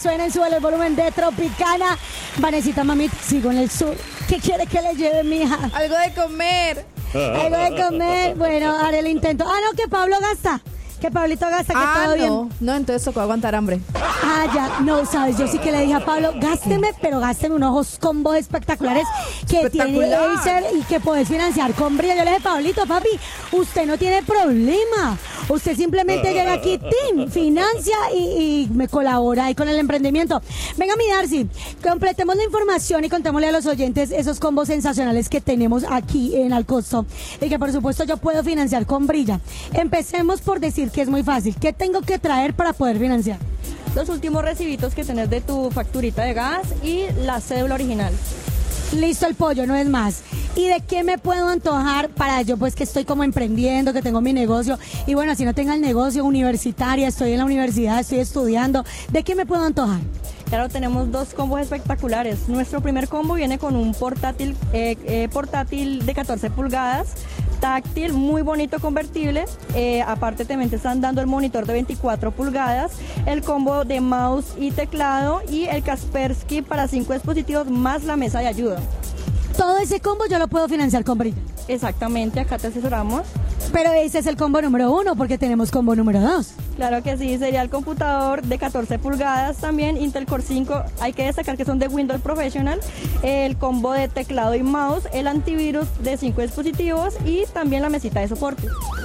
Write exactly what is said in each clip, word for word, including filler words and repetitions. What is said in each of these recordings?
Suena en Sube el Volumen de Tropicana. Vanesita, mamita, sigo en el sur. ¿Qué quiere que le lleve, mija? Algo de comer. Algo de comer. Bueno, haré el intento. Ah, no, que Pablo gasta. Que Pablito gasta, que ah, todo no. bien. No, entonces tocó aguantar hambre. Ah, ya, no, sabes, yo sí que le dije a Pablo, gásteme, pero gásteme unos combos espectaculares que tiene Acer y que puedes financiar con brillo. Yo le dije, Pablito, papi, usted no tiene problema. Usted simplemente llega aquí, team, financia y, y me colabora ahí con el emprendimiento. Venga, mi Darcy, completemos la información y contémosle a los oyentes esos combos sensacionales que tenemos aquí en Al Costo y que por supuesto yo puedo financiar con Brilla. Empecemos por decir que es muy fácil. ¿Qué tengo que traer para poder financiar? Los últimos recibitos que tenés de tu facturita de gas y la cédula original. Listo el pollo, no es más. ¿Y de qué me puedo antojar para yo, pues que estoy como emprendiendo, que tengo mi negocio? Y bueno, si no tengo el negocio universitaria, estoy en la universidad, estoy estudiando, ¿de qué me puedo antojar? Claro, tenemos dos combos espectaculares. Nuestro primer combo viene con un portátil, eh, eh, portátil de catorce pulgadas, táctil, muy bonito, convertible. Eh, aparte también te están dando el monitor de veinticuatro pulgadas, el combo de mouse y teclado y el Kaspersky para cinco dispositivos más la mesa de ayuda. Todo ese combo yo lo puedo financiar con Brilla. Exactamente, acá te asesoramos. Pero ese es el combo número uno porque tenemos combo número dos. Claro que sí, sería el computador de catorce pulgadas también, Intel Core cinco, hay que destacar que son de Windows Professional, el combo de teclado y mouse, el antivirus de cinco dispositivos y también la mesita de soporte.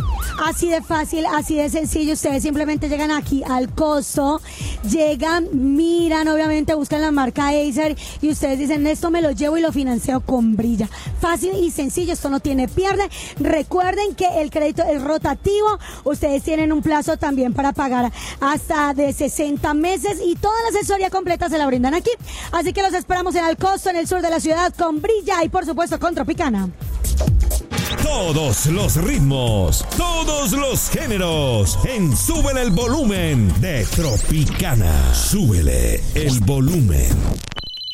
Así de fácil, así de sencillo, ustedes simplemente llegan aquí Al Costo, llegan, miran, obviamente buscan la marca Acer y ustedes dicen, esto me lo llevo y lo financio con Brilla. Fácil y sencillo, esto no tiene pierde. Recuerden que el crédito es rotativo, ustedes tienen un plazo también para pagar hasta de sesenta meses y toda la asesoría completa se la brindan aquí. Así que los esperamos en Al Costo, en el sur de la ciudad, con Brilla y por supuesto con Tropicana. Todos los ritmos, todos los géneros, en Súbele el Volumen de Tropicana. Súbele el volumen.